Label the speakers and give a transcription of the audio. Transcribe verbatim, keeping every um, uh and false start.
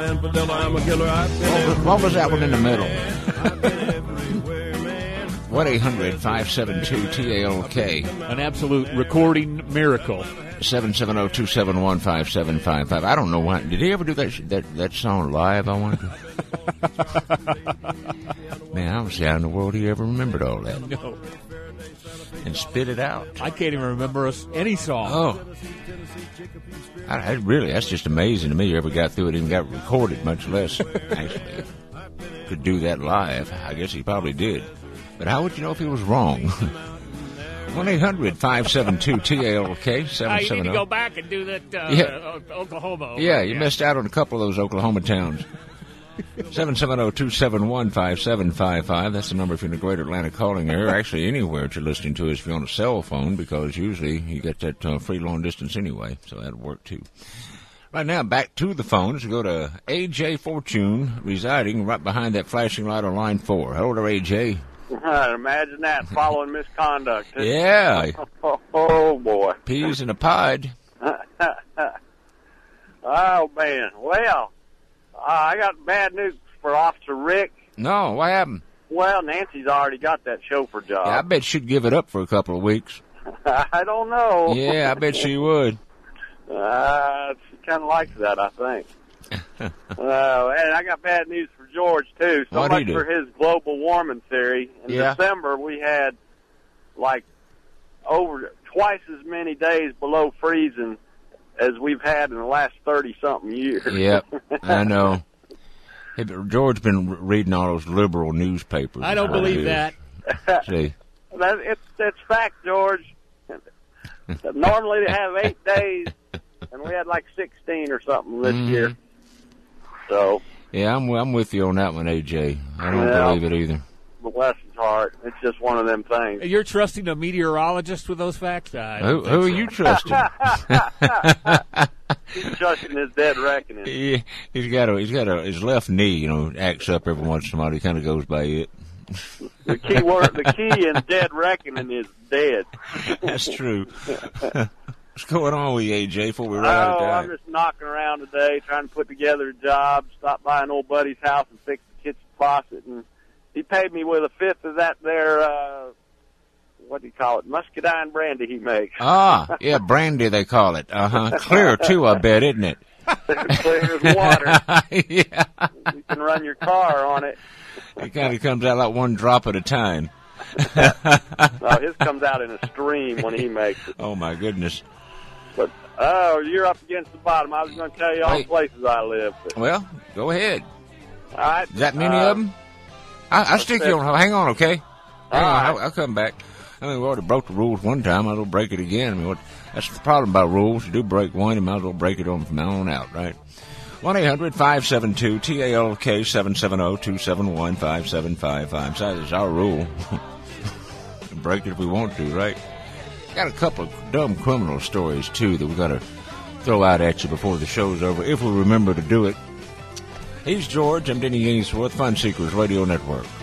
Speaker 1: What was that one in the middle? one eight hundred five seven two T A L K.
Speaker 2: An absolute recording miracle.
Speaker 1: seven seven zero, two seven one, five seven five five. I don't know why. Did he ever do that that, that song live, I wonder? Man, I don't see how in the world he ever remembered all that.
Speaker 2: No.
Speaker 1: And spit it out.
Speaker 2: I can't even remember us any song.
Speaker 1: Oh. I, I really, that's just amazing to me. You ever got through it, even got recorded, much less actually could do that live. I guess he probably did. But how would you know if he was wrong? one eight hundred five seven two T A L K, seven seven zero.
Speaker 2: You need to go back and do that uh,
Speaker 1: yeah.
Speaker 2: uh, Oklahoma.
Speaker 1: Yeah, you yeah. missed out on a couple of those Oklahoma towns. seven seven zero, two seven one, five seven five five. That's the number if you're in the greater Atlanta calling area. Actually, anywhere that you're listening to us if you're on a cell phone, because usually you get that uh, free long distance anyway, so that'll work too. Right now, back to the phones. We go to A J Fortune, residing right behind that flashing light on line four. Hello there, A J.
Speaker 3: Uh, imagine that, following misconduct.
Speaker 1: Yeah.
Speaker 3: Oh, oh, boy.
Speaker 1: Peas in a pod.
Speaker 3: Oh, man. Well, uh, I got bad news for Officer Rick.
Speaker 1: No, what happened?
Speaker 3: Well, Nancy's already got that chauffeur job.
Speaker 1: Yeah, I bet she'd give it up for a couple of weeks.
Speaker 3: I don't know.
Speaker 1: Yeah, I bet she would.
Speaker 3: Uh, she kind of likes that, I think. uh, and I got bad news for George, too. So
Speaker 1: What'd
Speaker 3: much
Speaker 1: he do?
Speaker 3: for his global warming theory. In
Speaker 1: yeah.
Speaker 3: December, we had, like, over twice as many days below freezing as we've had in the last thirty-something years.
Speaker 1: Yep, I know. Hey, George's been reading all those liberal newspapers.
Speaker 2: I don't believe that.
Speaker 3: See. that it's, it's fact, George. Normally they have eight days, and we had like sixteen or something this
Speaker 1: mm-hmm.
Speaker 3: year. So.
Speaker 1: Yeah, I'm I'm with you on that one, A J. I don't
Speaker 3: well,
Speaker 1: believe it either.
Speaker 3: Bless his heart. It's just one of them things.
Speaker 2: You're trusting a meteorologist with those facts? I
Speaker 1: who who are
Speaker 2: so.
Speaker 1: you trusting?
Speaker 3: He's trusting his dead reckoning.
Speaker 1: Yeah, he's got a he's got a his left knee, you know, acts up every once in a while. He kind of goes by it.
Speaker 3: The key word, the key in dead reckoning is dead.
Speaker 1: That's true. What's going on with you, A J, before we run
Speaker 3: oh,
Speaker 1: out of time?
Speaker 3: I'm just knocking around today, trying to put together a job. Stopped by an old buddy's house and fixed the kitchen faucet, and he paid me with a fifth of that there, uh, what do you call it, muscadine brandy he makes.
Speaker 1: Ah, yeah, brandy they call it. Uh-huh. Clear, too, I bet, isn't it?
Speaker 3: Clear as water.
Speaker 1: Yeah.
Speaker 3: You can run your car on it.
Speaker 1: It kind of comes out like one drop at a time.
Speaker 3: No, his comes out in a stream when he makes it.
Speaker 1: Oh, my goodness.
Speaker 3: But, oh, you're up against the bottom. I was going to tell you all the places I live. But.
Speaker 1: Well, go ahead.
Speaker 3: All right.
Speaker 1: Is that many
Speaker 3: uh,
Speaker 1: of them? I, I'll stick you on. Hang on, okay? Hang
Speaker 3: all
Speaker 1: on.
Speaker 3: right.
Speaker 1: I'll, I'll come back. I mean, we already broke the rules one time. I will break it again. I mean, what, that's the problem about rules. You do break one, you might as well break it on from now on out, right? one eight hundred five seven two T A L K, seven seven zero, two seven one, five seven five five. So that's our rule. Break it if we want to, right? Got a couple of dumb criminal stories, too, that we got to throw out at you before the show's over, if we remember to do it. He's George. I'm Denny Ainsworth, Fun Seekers Radio Network.